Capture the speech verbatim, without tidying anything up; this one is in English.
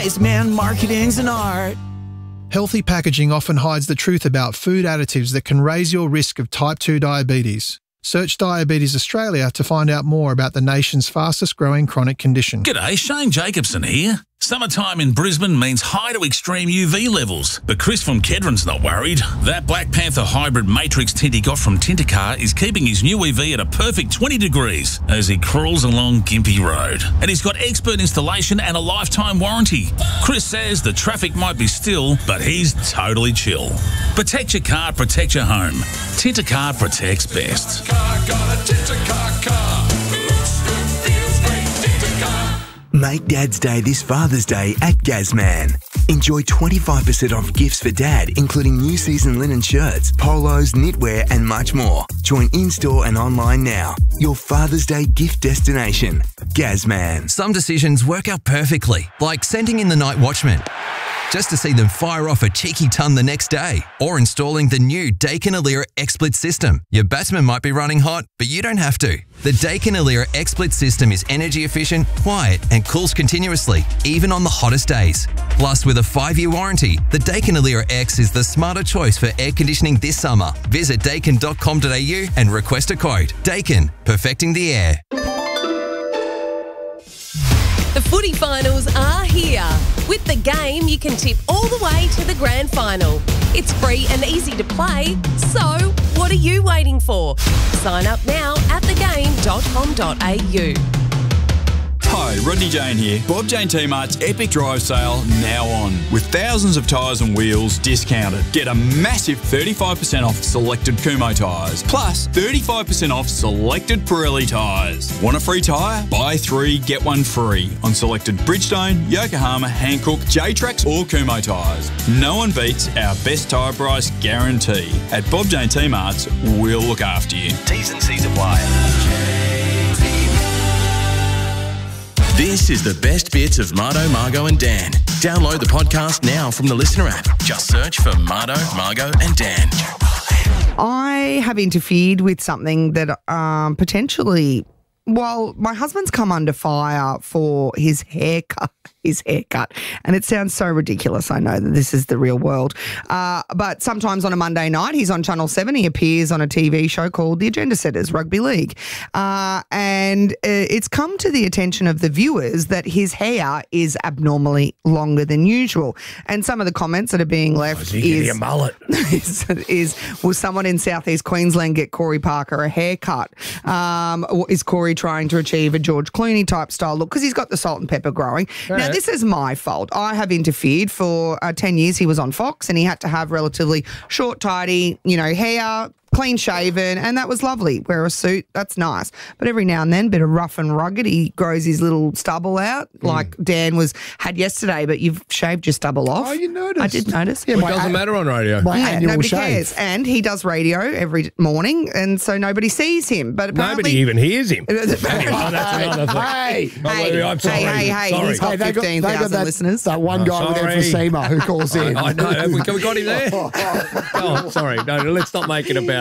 Guys Man, marketing's an art. Healthy packaging often hides the truth about food additives that can raise your risk of type two diabetes. Search Diabetes Australia to find out more about the nation's fastest growing chronic condition. G'day, Shane Jacobson here. Summertime in Brisbane means high to extreme U V levels, but Chris from Kedron's not worried. That Black Panther hybrid matrix tint he got from Tintercar is keeping his new E V at a perfect twenty degrees as he crawls along Gympie Road. And he's got expert installation and a lifetime warranty. Chris says the traffic might be still, but he's totally chill. Protect your car, protect your home. Tintercar protects best. Make Dad's Day this Father's Day at Gazman. Enjoy twenty-five percent off gifts for Dad, including new season linen shirts, polos, knitwear and much more. Join in-store and online now. Your Father's Day gift destination. Gazman. Some decisions work out perfectly, like sending in the night watchman, just to see them fire off a cheeky ton the next day, or installing the new Daikin Alira XSplit system. Your batsman might be running hot, but you don't have to. The Daikin Alira XSplit system is energy efficient, quiet, and cools continuously, even on the hottest days. Plus, with a five-year warranty, the Daikin Alira X is the smarter choice for air conditioning this summer. Visit daikin dot com dot a u and request a quote. Daikin, perfecting the air. The footy finals are here. With the game, you can tip all the way to the grand final. It's free and easy to play, so what are you waiting for? Sign up now at the game dot com dot a u. Hi, Rodney Jane here. Bob Jane T-Mart's Epic Drive Sale now on. With thousands of tyres and wheels discounted. Get a massive thirty-five percent off selected Kumho tyres. Plus thirty-five percent off selected Pirelli tyres. Want a free tyre? Buy three, get one free on selected Bridgestone, Yokohama, Hankook, J-Trax or Kumho tyres. No one beats our best tyre price guarantee. At Bob Jane T-Mart's, we'll look after you. T's and C's apply. This is the best bits of Mardo, Margo and Dan. Download the podcast now from the Listener app. Just search for Mardo, Margo and Dan. I have interfered with something that um, potentially, well, my husband's come under fire for his haircut. His haircut. And it sounds so ridiculous. I know that this is the real world. Uh, but sometimes on a Monday night, he's on Channel seven. He appears on a T V show called The Agenda Setters Rugby League. Uh, and uh, it's come to the attention of the viewers that his hair is abnormally longer than usual. And some of the comments that are being left oh, is, he is, a mullet? is, is, will someone in southeast Queensland get Corey Parker a haircut? Um, or is Corey trying to achieve a George Clooney type style look? Because he's got the salt and pepper growing. Right. Now, this is my fault. I have interfered for uh, ten years. He was on Fox and he had to have relatively short, tidy, you know, hair, clean shaven, and that was lovely. Wear a suit, that's nice. But every now and then, a bit of rough and rugged, he grows his little stubble out, mm. like Dan was had yesterday, but you've shaved your stubble off. Oh, you noticed? I did notice. Yeah, well, it doesn't matter on radio. My yeah, annual nobody shave. cares. And he does radio every morning, and so nobody sees him. But apparently, nobody even hears him. Anyway, oh, that's another thing. Hey, oh, hey, I'm sorry. hey, hey, hey, sorry. he's got hey, they fifteen thousand that, listeners. That one guy oh, with emphysema who calls in. I, I know. Have we, have we got him there? Oh, sorry. No, let's not make it about